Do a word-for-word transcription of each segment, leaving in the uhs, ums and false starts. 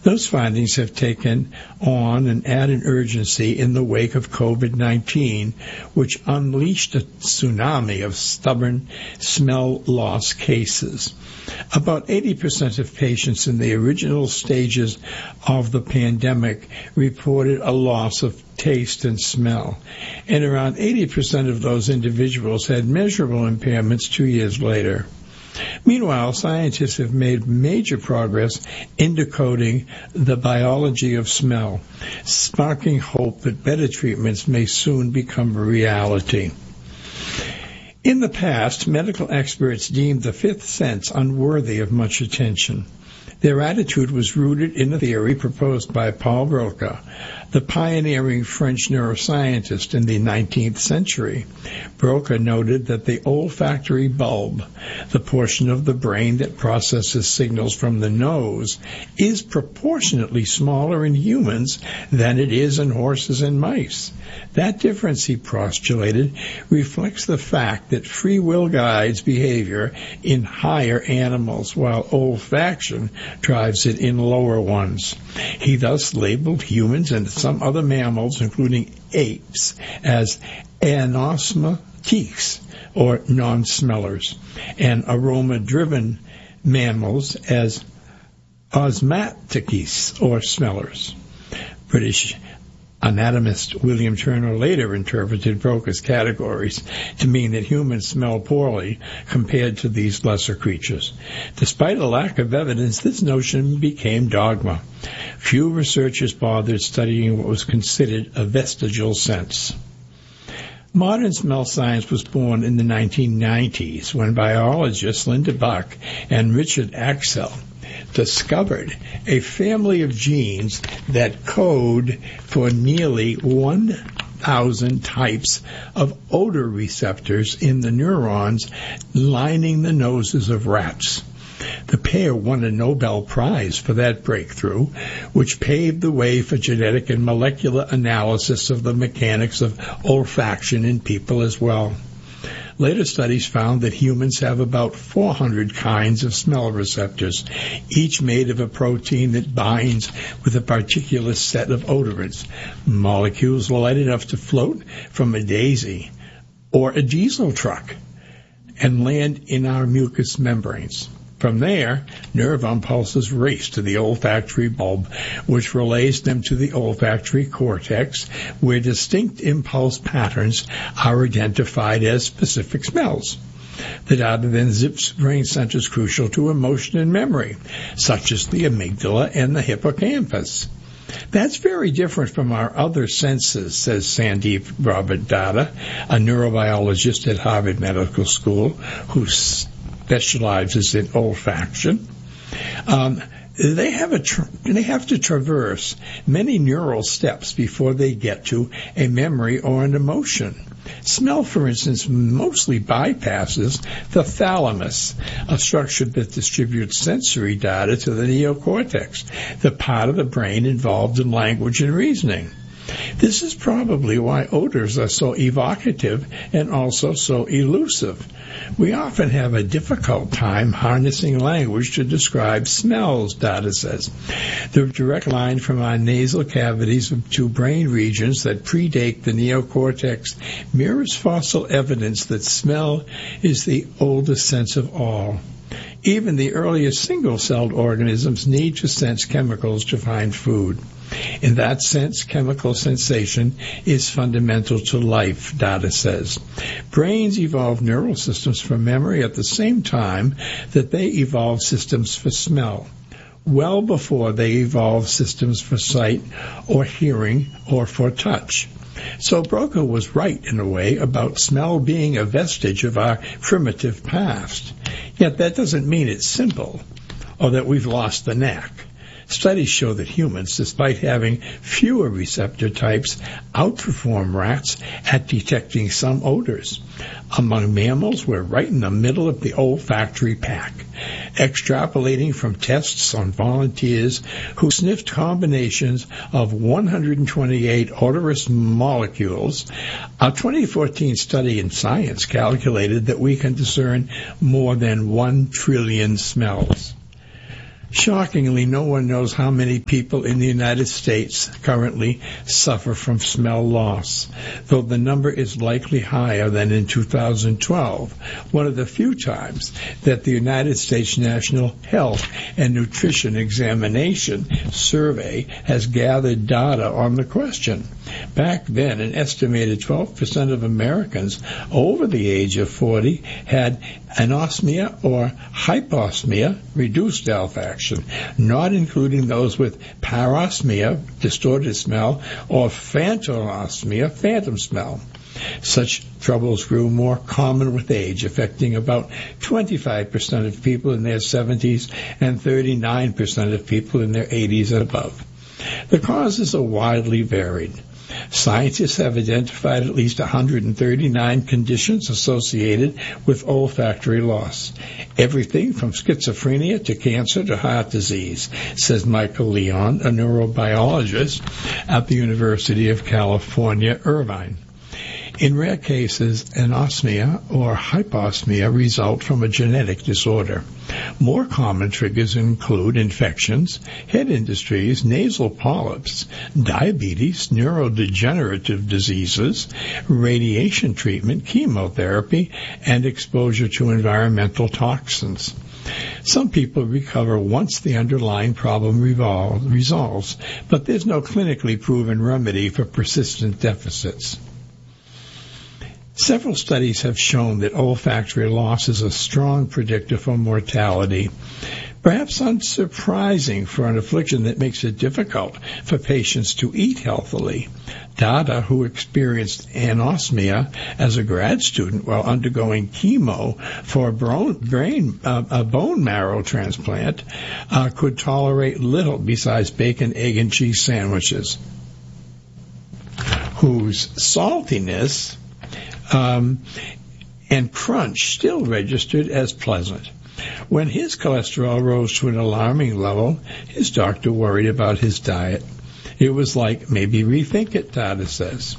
Those findings have taken on an added urgency in the wake of COVID nineteen, which unleashed a tsunami of stubborn smell loss cases. About eighty percent of patients in the original stages of the pandemic reported a loss of taste and smell, and around eighty percent of those individuals had measurable impairments two years later. Meanwhile, scientists have made major progress in decoding the biology of smell, sparking hope that better treatments may soon become a reality. In the past, medical experts deemed the fifth sense unworthy of much attention. Their attitude was rooted in a theory proposed by Paul Broca, the pioneering French neuroscientist in the nineteenth century. Broca noted that the olfactory bulb, the portion of the brain that processes signals from the nose, is proportionately smaller in humans than it is in horses and mice. That difference, he postulated, reflects the fact that free will guides behavior in higher animals, while olfaction drives it in lower ones. He thus labeled humans and some other mammals, including apes, as anosmatiques, or non-smellers, and aroma-driven mammals as osmatiques, or smellers. British anatomist William Turner later interpreted Broca's categories to mean that humans smell poorly compared to these lesser creatures. Despite a lack of evidence, this notion became dogma. Few researchers bothered studying what was considered a vestigial sense. Modern smell science was born in the nineteen nineties when biologists Linda Buck and Richard Axel discovered a family of genes that code for nearly one thousand types of odor receptors in the neurons lining the noses of rats. The pair won a Nobel Prize for that breakthrough, which paved the way for genetic and molecular analysis of the mechanics of olfaction in people as well. Later studies found that humans have about four hundred kinds of smell receptors, each made of a protein that binds with a particular set of odorants, molecules light enough to float from a daisy or a diesel truck and land in our mucous membranes. From there, nerve impulses race to the olfactory bulb, which relays them to the olfactory cortex, where distinct impulse patterns are identified as specific smells. The data then zips brain centers crucial to emotion and memory, such as the amygdala and the hippocampus. That's very different from our other senses, says Sandeep Robert Datta, a neurobiologist at Harvard Medical School, who specializes in olfaction. Um, they have a tra- they have to traverse many neural steps before they get to a memory or an emotion. Smell, for instance, mostly bypasses the thalamus, a structure that distributes sensory data to the neocortex, the part of the brain involved in language and reasoning. This is probably why odors are so evocative and also so elusive. We often have a difficult time harnessing language to describe smells, Data says. The direct line from our nasal cavities to brain regions that predate the neocortex mirrors fossil evidence that smell is the oldest sense of all. Even the earliest single-celled organisms need to sense chemicals to find food. In that sense, chemical sensation is fundamental to life, Data says. Brains evolve neural systems for memory at the same time that they evolve systems for smell, well before they evolve systems for sight or hearing or for touch. So Broca was right in a way about smell being a vestige of our primitive past. Yet that doesn't mean it's simple or that we've lost the knack. Studies show that humans, despite having fewer receptor types, outperform rats at detecting some odors. Among mammals, we're right in the middle of the olfactory pack. Extrapolating from tests on volunteers who sniffed combinations of one hundred twenty-eight odorous molecules, a twenty fourteen study in Science calculated that we can discern more than one trillion smells. Shockingly, no one knows how many people in the United States currently suffer from smell loss, though the number is likely higher than in two thousand twelve, one of the few times that the United States National Health and Nutrition Examination Survey has gathered data on the question. Back then, an estimated twelve percent of Americans over the age of forty had anosmia or hyposmia, reduced olfaction, not including those with parosmia, distorted smell, or phantomosmia, phantom smell. Such troubles grew more common with age, affecting about twenty-five percent of people in their seventies and thirty-nine percent of people in their eighties and above. The causes are widely varied. Scientists have identified at least one hundred thirty-nine conditions associated with olfactory loss. Everything from schizophrenia to cancer to heart disease, says Michael Leon, a neurobiologist at the University of California, Irvine. In rare cases, anosmia or hyposmia result from a genetic disorder. More common triggers include infections, head injuries, nasal polyps, diabetes, neurodegenerative diseases, radiation treatment, chemotherapy, and exposure to environmental toxins. Some people recover once the underlying problem revol- resolves, but there's no clinically proven remedy for persistent deficits. Several studies have shown that olfactory loss is a strong predictor for mortality, perhaps unsurprising for an affliction that makes it difficult for patients to eat healthily. Dada, who experienced anosmia as a grad student while undergoing chemo for a bone, brain, uh, a bone marrow transplant, uh, could tolerate little besides bacon, egg, and cheese sandwiches, whose saltiness Um, and crunch still registered as pleasant. When his cholesterol rose to an alarming level, his doctor worried about his diet. It was like, maybe rethink it, Dada says.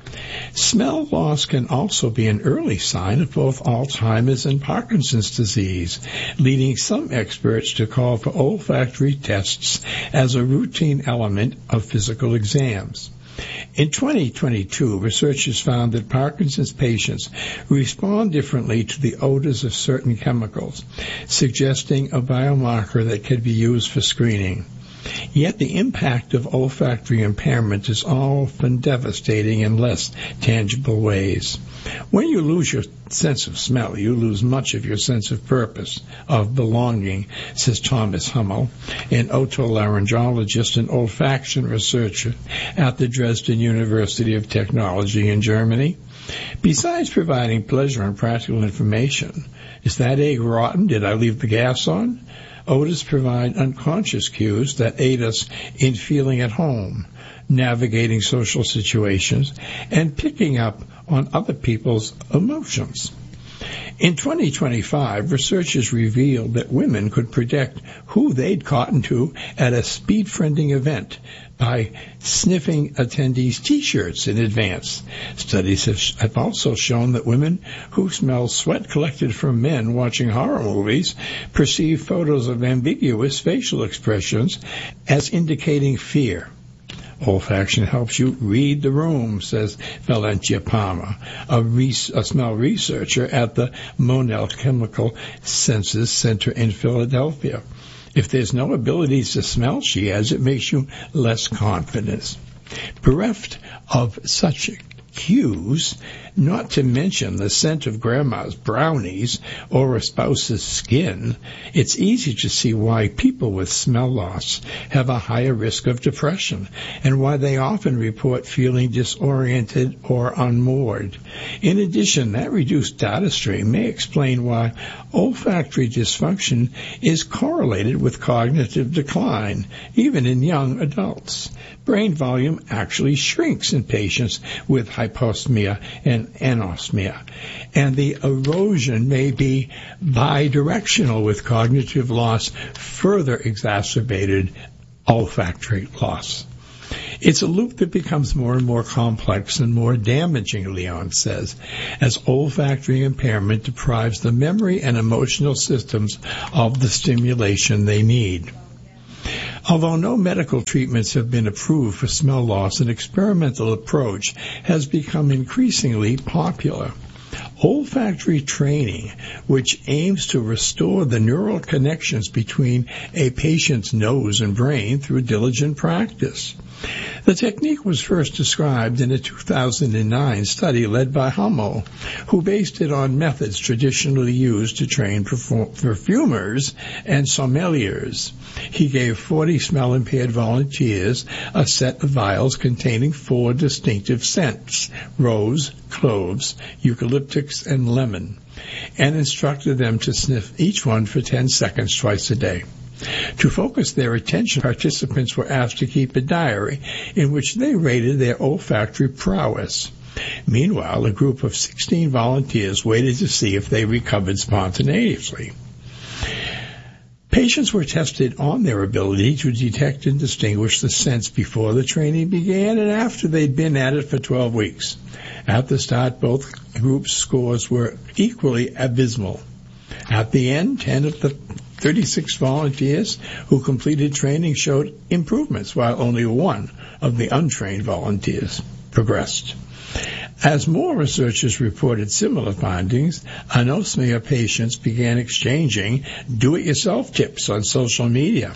Smell loss can also be an early sign of both Alzheimer's and Parkinson's disease, leading some experts to call for olfactory tests as a routine element of physical exams. In twenty twenty-two, researchers found that Parkinson's patients respond differently to the odors of certain chemicals, suggesting a biomarker that could be used for screening. Yet the impact of olfactory impairment is often devastating in less tangible ways. When you lose your sense of smell, you lose much of your sense of purpose, of belonging, says Thomas Hummel, an otolaryngologist and olfaction researcher at the Dresden University of Technology in Germany. Besides providing pleasure and practical information, is that egg rotten? Did I leave the gas on? Odors provide unconscious cues that aid us in feeling at home, navigating social situations, and picking up on other people's emotions. In twenty twenty-five, researchers revealed that women could predict who they'd cotton to at a speed-friending event by sniffing attendees' T-shirts in advance. Studies have, have also shown that women who smell sweat collected from men watching horror movies perceive photos of ambiguous facial expressions as indicating fear. Olfaction helps you read the room, says Valentia Palmer, a, res- a smell researcher at the Monell Chemical Senses Center in Philadelphia. If there's no ability to smell, she adds, it makes you less confident. Bereft of such cues, not to mention the scent of grandma's brownies or a spouse's skin, it's easy to see why people with smell loss have a higher risk of depression and why they often report feeling disoriented or unmoored. In addition, that reduced data stream may explain why olfactory dysfunction is correlated with cognitive decline, even in young adults. Brain volume actually shrinks in patients with hyposmia and anosmia, and the erosion may be bidirectional, with cognitive loss further exacerbated olfactory loss. It's a loop that becomes more and more complex and more damaging, Leon says, as olfactory impairment deprives the memory and emotional systems of the stimulation they need. Although no medical treatments have been approved for smell loss, an experimental approach has become increasingly popular. Olfactory training, which aims to restore the neural connections between a patient's nose and brain through diligent practice. The technique was first described in a two thousand nine study led by Hummel, who based it on methods traditionally used to train perform- perfumers and sommeliers. He gave forty smell-impaired volunteers a set of vials containing four distinctive scents: rose, cloves, eucalyptus, and lemon, and instructed them to sniff each one for ten seconds twice a day. To focus their attention, participants were asked to keep a diary in which they rated their olfactory prowess. Meanwhile, a group of sixteen volunteers waited to see if they recovered spontaneously. Patients were tested on their ability to detect and distinguish the scents before the training began and after they'd been at it for twelve weeks. At the start, both groups' scores were equally abysmal. At the end, ten of the thirty-six volunteers who completed training showed improvements, while only one of the untrained volunteers progressed. As more researchers reported similar findings, anosmia patients began exchanging do-it-yourself tips on social media.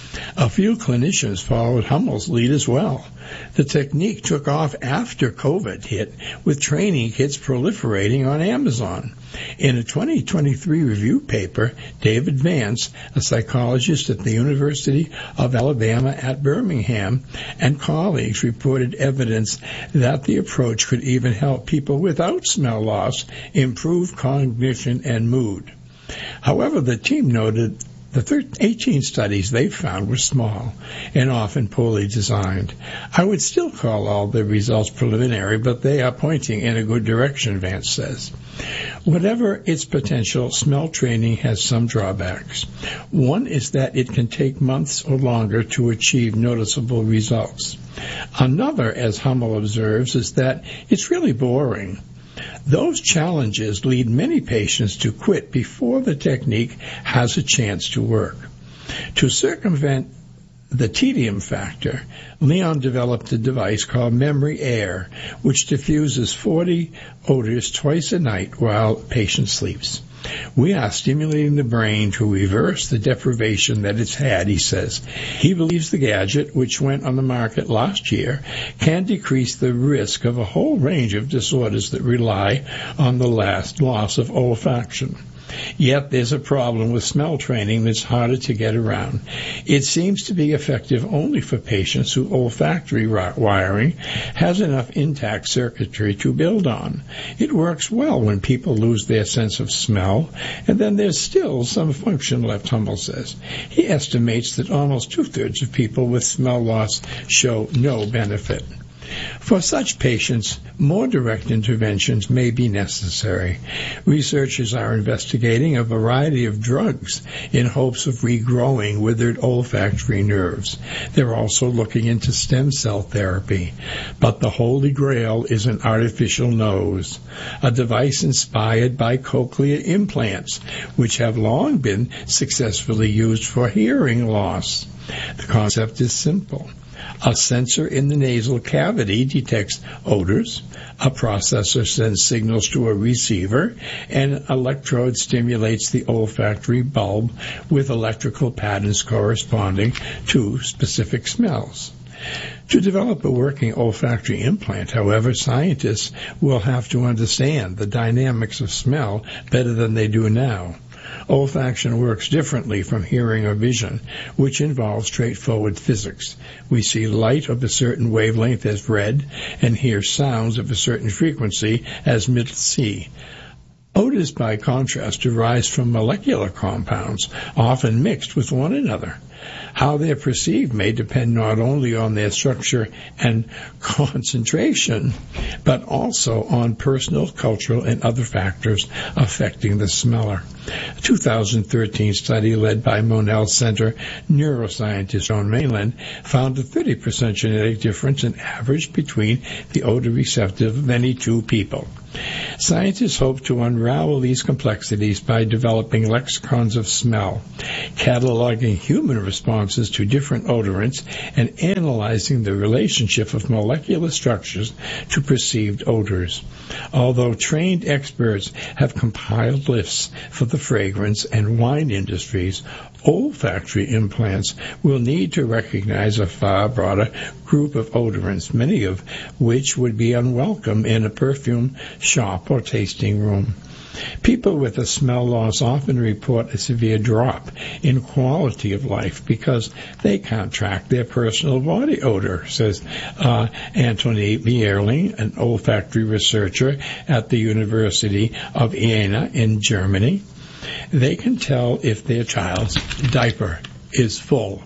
A few clinicians followed Hummel's lead as well. The technique took off after COVID hit, with training kits proliferating on Amazon. In a twenty twenty-three review paper, David Vance, a psychologist at the University of Alabama at Birmingham, and colleagues reported evidence that the approach could even help people without smell loss improve cognition and mood. However, the team noted the eighteen studies they found were small and often poorly designed. I would still call all the results preliminary, but they are pointing in a good direction, Vance says. Whatever its potential, smell training has some drawbacks. One is that it can take months or longer to achieve noticeable results. Another, as Hummel observes, is that it's really boring. Those challenges lead many patients to quit before the technique has a chance to work. To circumvent the tedium factor, Leon developed a device called Memory Air, which diffuses forty odors twice a night while a patient sleeps. We are stimulating the brain to reverse the deprivation that it's had, he says. He believes the gadget, which went on the market last year, can decrease the risk of a whole range of disorders that rely on the last loss of olfaction. Yet there's a problem with smell training that's harder to get around. It seems to be effective only for patients whose olfactory wiring has enough intact circuitry to build on. It works well when people lose their sense of smell, and then there's still some function left, Hummel says. He estimates that almost two-thirds of people with smell loss show no benefit. For such patients, more direct interventions may be necessary. Researchers are investigating a variety of drugs in hopes of regrowing withered olfactory nerves. They're also looking into stem cell therapy. But the holy grail is an artificial nose, a device inspired by cochlear implants, which have long been successfully used for hearing loss. The concept is simple. A sensor in the nasal cavity detects odors, a processor sends signals to a receiver, and an electrode stimulates the olfactory bulb with electrical patterns corresponding to specific smells. To develop a working olfactory implant, however, scientists will have to understand the dynamics of smell better than they do now. Olfaction works differently from hearing or vision, which involves straightforward physics. We see light of a certain wavelength as red and hear sounds of a certain frequency as middle C. Odors, by contrast, arise from molecular compounds, often mixed with one another. How they're perceived may depend not only on their structure and concentration, but also on personal, cultural, and other factors affecting the smeller. A two thousand thirteen study led by Monell Center neuroscientist Joan Mainland found a thirty percent genetic difference in average between the odor receptive of any two people. Scientists hope to unravel these complexities by developing lexicons of smell, cataloging human responses responses to different odorants and analyzing the relationship of molecular structures to perceived odors. Although trained experts have compiled lists for the fragrance and wine industries, olfactory implants will need to recognize a far broader group of odorants, many of which would be unwelcome in a perfume shop or tasting room. People with a smell loss often report a severe drop in quality of life because they can't track their personal body odor, says uh, Anthony Bierling, an olfactory researcher at the University of Jena in Germany. They can tell if their child's diaper is full.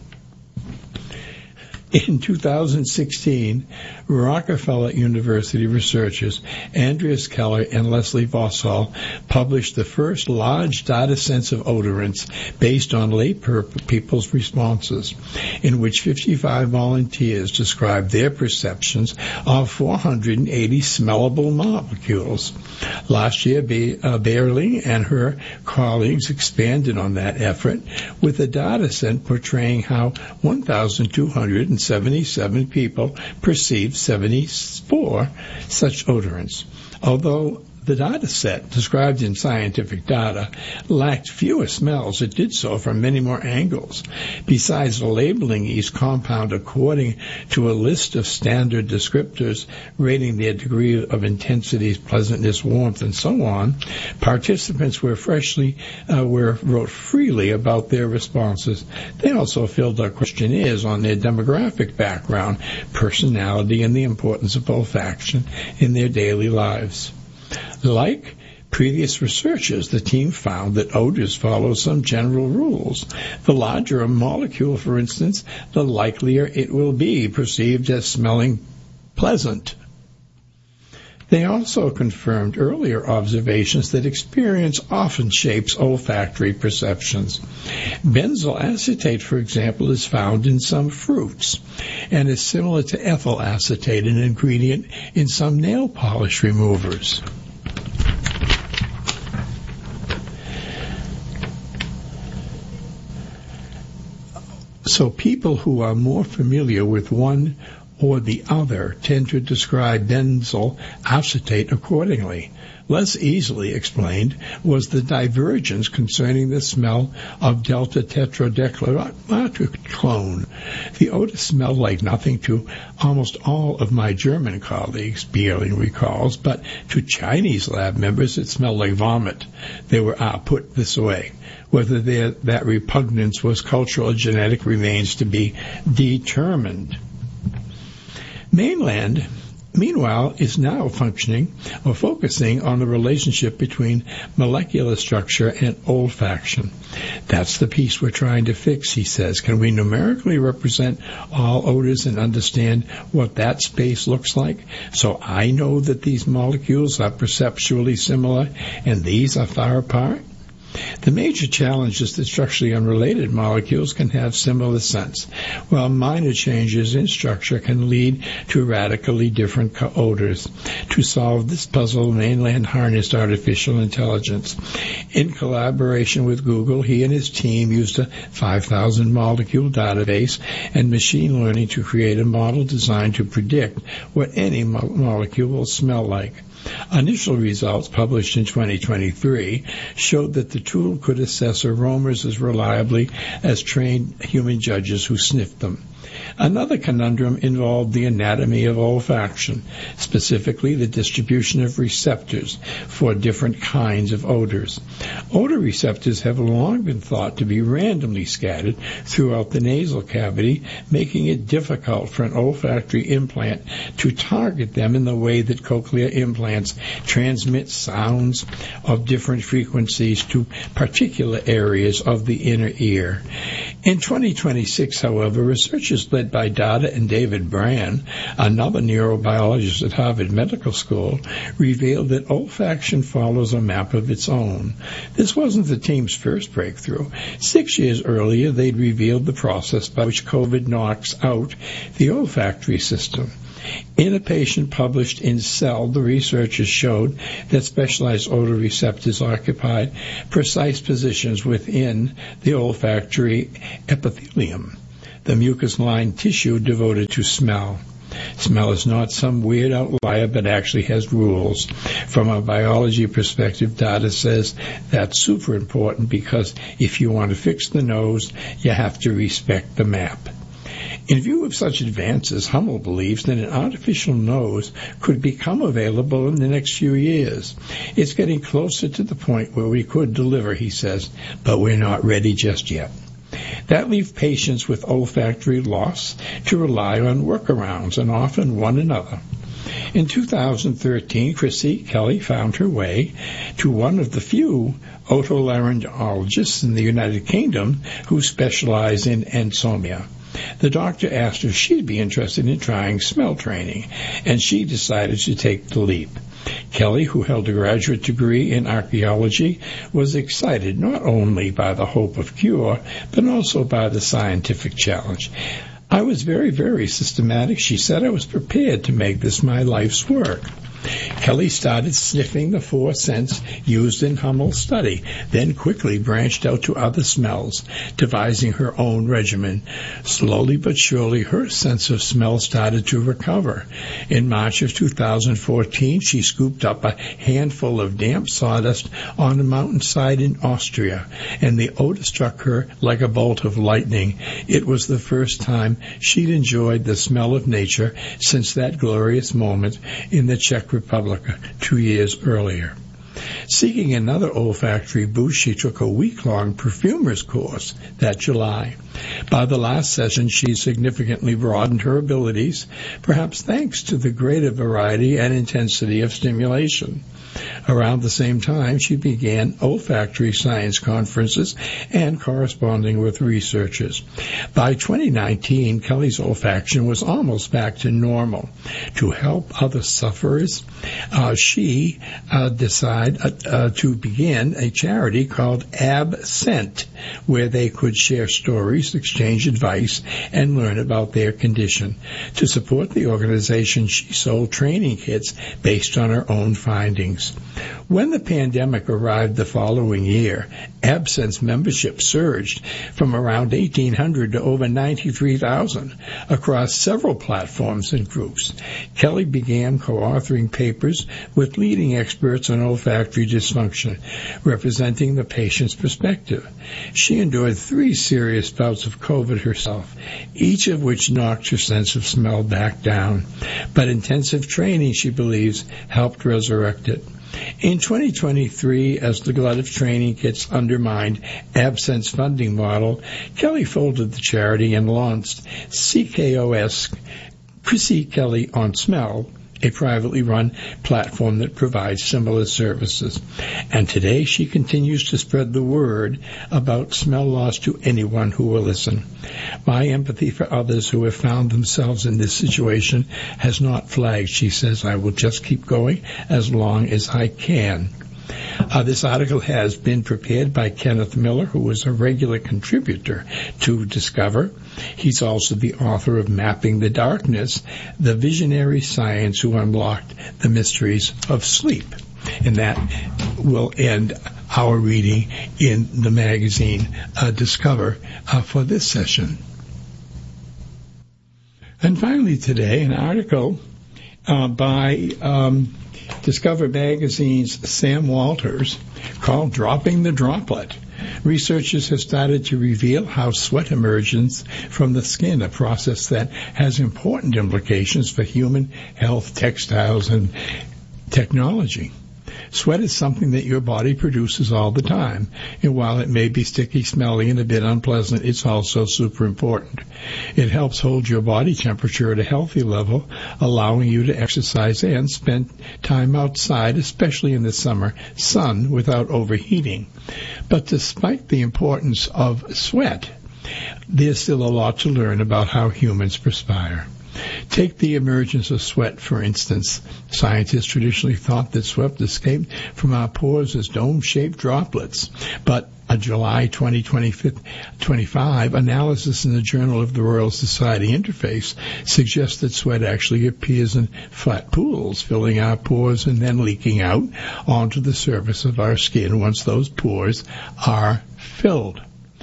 In two thousand sixteen, Rockefeller University researchers Andreas Keller and Leslie Vossall published the first large data sets of odorants based on lay people's responses, in which fifty-five volunteers described their perceptions of four hundred eighty smellable molecules. Last year, Bailey and her colleagues expanded on that effort with a data set portraying how one thousand two hundred seventy-seven people perceived seventy-four such odorants. Although the data set described in Scientific Data lacked fewer smells, it did so from many more angles. Besides labeling each compound according to a list of standard descriptors, rating their degree of intensity, pleasantness, warmth, and so on, participants were freshly uh, were wrote freely about their responses. They also filled out questionnaires on their demographic background, personality, and the importance of olfaction in their daily lives. Like previous researchers, the team found that odors follow some general rules. The larger a molecule, for instance, the likelier it will be perceived as smelling pleasant. They also confirmed earlier observations that experience often shapes olfactory perceptions. Benzyl acetate, for example, is found in some fruits and is similar to ethyl acetate, an ingredient in some nail polish removers. So people who are more familiar with one or the other tend to describe benzyl acetate accordingly. Less easily explained was the divergence concerning the smell of delta-tetrodecyclone. The odor smelled like nothing to almost all of my German colleagues, Bierling recalls, but to Chinese lab members it smelled like vomit. They were ah, put this way. Whether that repugnance was cultural or genetic remains to be determined. Mainland, meanwhile, is now functioning or focusing on the relationship between molecular structure and olfaction. That's the piece we're trying to fix, he says. Can we numerically represent all odors and understand what that space looks like? So I know that these molecules are perceptually similar and these are far apart? The major challenge is that structurally unrelated molecules can have similar scents, while minor changes in structure can lead to radically different odors. To solve this puzzle, Mainland harnessed artificial intelligence. In collaboration with Google, he and his team used a five thousand molecule database and machine learning to create a model designed to predict what any mo- molecule will smell like. Initial results published in twenty twenty-three showed that the tool could assess aromas as reliably as trained human judges who sniffed them. Another conundrum involved the anatomy of olfaction, specifically the distribution of receptors for different kinds of odors. Odor receptors have long been thought to be randomly scattered throughout the nasal cavity, making it difficult for an olfactory implant to target them in the way that cochlear implants transmit sounds of different frequencies to particular areas of the inner ear. In twenty twenty-six, however, researchers led by Dada and David Brand, another neurobiologist at Harvard Medical School, revealed that olfaction follows a map of its own. This wasn't the team's first breakthrough. Six years earlier, they'd revealed the process by which COVID knocks out the olfactory system. In a patient published in Cell, the researchers showed that specialized odor receptors occupied precise positions within the olfactory epithelium. the mucus-lined tissue devoted to smell. Smell is not some weird outlier, but actually has rules. From a biology perspective, data says that's super important because if you want to fix the nose, you have to respect the map. In view of such advances, Hummel believes that an artificial nose could become available in the next few years. It's getting closer to the point where we could deliver, he says, but we're not ready just yet. That leaves patients with olfactory loss to rely on workarounds, and often one another. In two thousand thirteen, Chrissy Kelly found her way to one of the few otolaryngologists in the United Kingdom who specialize in ensomnia. The doctor asked if she'd be interested in trying smell training, and she decided to take the leap. Kelly, who held a graduate degree in archaeology, was excited not only by the hope of cure, but also by the scientific challenge. I was very, very systematic. She said I was prepared to make this my life's work. Kelly started sniffing the four scents used in Hummel's study, then quickly branched out to other smells, devising her own regimen. Slowly but surely, her sense of smell started to recover. In March of two thousand fourteen, she scooped up a handful of damp sawdust on a mountainside in Austria, and the odor struck her like a bolt of lightning. It was the first time she'd enjoyed the smell of nature since that glorious moment in the Czech Republic two years earlier. Seeking another olfactory boost, she took a week-long perfumer's course that July. By the last session, she significantly broadened her abilities, perhaps thanks to the greater variety and intensity of stimulation. Around the same time, she began olfactory science conferences and corresponding with researchers. By twenty nineteen, Kelly's olfaction was almost back to normal. To help other sufferers, uh, she uh, decided uh, uh, to begin a charity called Absent, where they could share stories, exchange advice, and learn about their condition. To support the organization, she sold training kits based on her own findings. When the pandemic arrived the following year, Absent's membership surged from around eighteen hundred to over ninety-three thousand across several platforms and groups. Kelly began co-authoring papers with leading experts on olfactory dysfunction, representing the patient's perspective. She endured three serious bouts of COVID herself, each of which knocked her sense of smell back down. But intensive training, she believes, helped resurrect it. In twenty twenty-three, as the glut of training kits undermined Absent's funding model, Kelly folded the charity and launched C K O S, Chrissy Kelly on Smell, a privately run platform that provides similar services. And today she continues to spread the word about smell loss to anyone who will listen. My empathy for others who have found themselves in this situation has not flagged. She says, I will just keep going as long as I can. Uh, this article has been prepared by Kenneth Miller, who is a regular contributor to Discover. He's also the author of Mapping the Darkness, the visionary science who unlocked the mysteries of sleep. And that will end our reading in the magazine uh, Discover uh, for this session. And finally today, an article uh, by um, Discover Magazine's Sam Walters called Dropping the Droplet. Researchers have started to reveal how sweat emerges from the skin, a process that has important implications for human health, textiles, and technology. Sweat is something that your body produces all the time, and while it may be sticky, smelly, and a bit unpleasant, it's also super important. It helps hold your body temperature at a healthy level, allowing you to exercise and spend time outside, especially in the summer sun, without overheating. But despite the importance of sweat, there's still a lot to learn about how humans perspire. Take the emergence of sweat, for instance. Scientists traditionally thought that sweat escaped from our pores as dome-shaped droplets, but a July twenty twenty-five analysis in the Journal of the Royal Society Interface suggests that sweat actually appears in flat pools, filling our pores and then leaking out onto the surface of our skin once those pores are filled.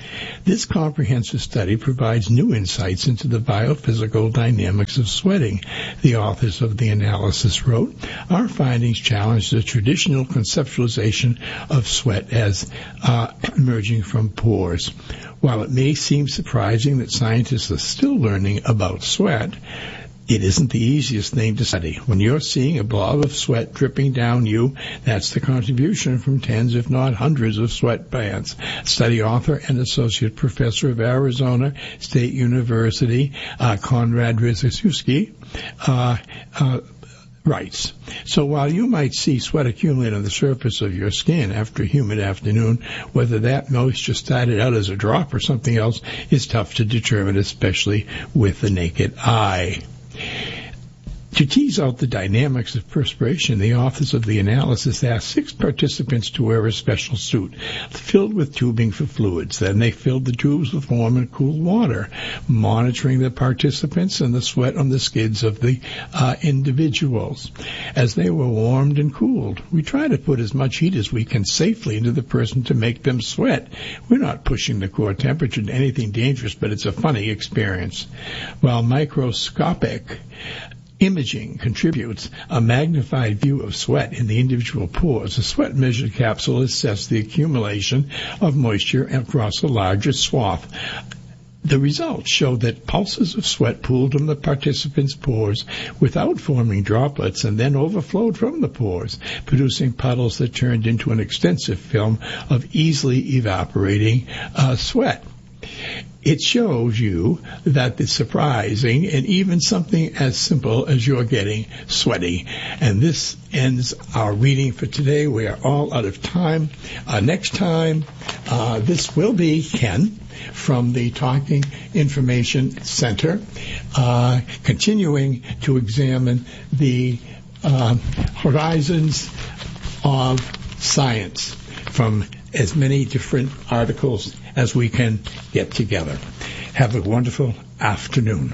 This comprehensive study provides new insights into the biophysical dynamics of sweating. The authors of the analysis wrote, our findings challenge the traditional conceptualization of sweat as uh, emerging from pores. While it may seem surprising that scientists are still learning about sweat, it isn't the easiest thing to study. When you're seeing a blob of sweat dripping down you, that's the contribution from tens, if not hundreds, of sweat glands. Study author and associate professor of Arizona State University, uh, Konrad Rzyszewski, uh, uh, writes, so while you might see sweat accumulate on the surface of your skin after a humid afternoon, whether that moisture started out as a drop or something else is tough to determine, especially with the naked eye. To tease out the dynamics of perspiration, the authors of the analysis asked six participants to wear a special suit filled with tubing for fluids. Then they filled the tubes with warm and cool water, monitoring the participants and the sweat on the skids of the uh, individuals. As they were warmed and cooled, we try to put as much heat as we can safely into the person to make them sweat. We're not pushing the core temperature to anything dangerous, but it's a funny experience. While microscopic imaging contributes a magnified view of sweat in the individual pores, a sweat measure capsule assesses the accumulation of moisture across a larger swath. The results showed that pulses of sweat pooled from the participants' pores without forming droplets and then overflowed from the pores, producing puddles that turned into an extensive film of easily evaporating uh, sweat. It shows you that it's surprising and even something as simple as you're getting sweaty. And this ends our reading for today. We are all out of time. Uh, next time, uh, this will be Ken from the Talking Information Center, uh, continuing to examine the uh, horizons of science from as many different articles as we can get together. Have a wonderful afternoon.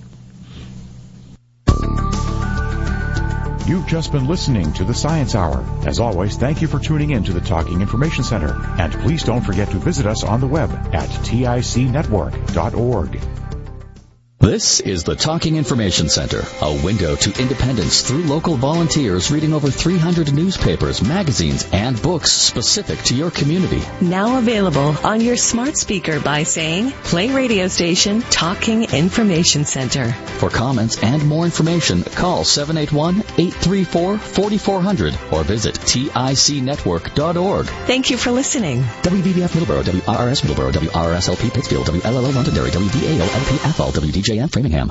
You've just been listening to the Science Hour. As always, thank you for tuning in to the Talking Information Center. And please don't forget to visit us on the web at tic network dot org. This is the Talking Information Center, a window to independence through local volunteers reading over three hundred newspapers, magazines, and books specific to your community. Now available on your smart speaker by saying, play radio station Talking Information Center. For comments and more information, call seven eight one, eight three four, four four zero zero or visit tic network dot org. Thank you for listening. W B B F Middleborough, W R R S Middleborough, W R R S L P Pittsfield, W L L O Londonderry, W D A O L P Athol, W D J M Framingham.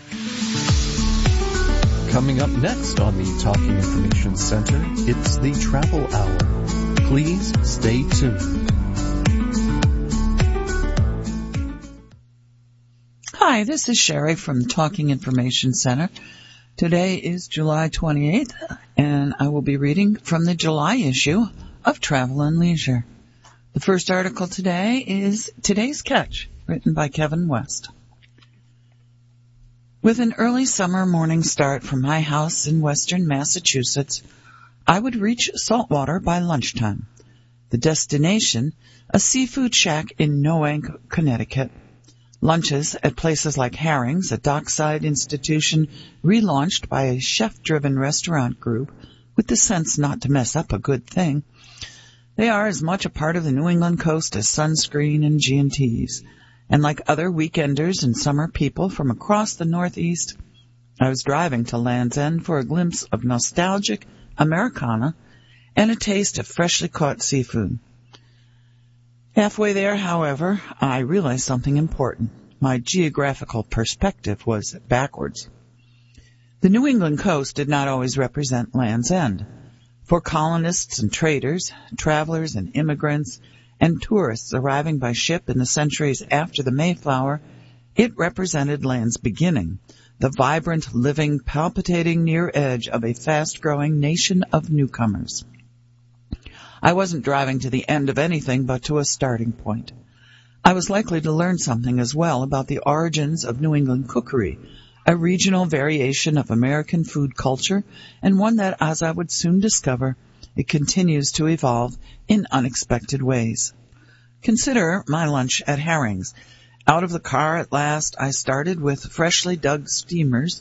Coming up next on the Talking Information Center, it's the Travel Hour. Please stay tuned. Hi, this is Sherry from Talking Information Center. Today is July twenty-eighth, and I will be reading from the July issue of Travel and Leisure. The first article today is Today's Catch, written by Kevin West. With an early summer morning start from my house in western Massachusetts, I would reach Saltwater by lunchtime. The destination, a seafood shack in Noank, Connecticut. Lunches at places like Herring's, a dockside institution relaunched by a chef-driven restaurant group with the sense not to mess up a good thing. They are as much a part of the New England coast as Sunscreen and G and T's. And like other weekenders and summer people from across the Northeast, I was driving to Land's End for a glimpse of nostalgic Americana and a taste of freshly caught seafood. Halfway there, however, I realized something important. My geographical perspective was backwards. The New England coast did not always represent Land's End. For colonists and traders, travelers and immigrants, and tourists arriving by ship in the centuries after the Mayflower, it represented Land's beginning, the vibrant, living, palpitating near edge of a fast-growing nation of newcomers. I wasn't driving to the end of anything but to a starting point. I was likely to learn something as well about the origins of New England cookery, a regional variation of American food culture, and one that, as I would soon discover, it continues to evolve in unexpected ways. Consider my lunch at Herring's. Out of the car at last, I started with freshly dug steamers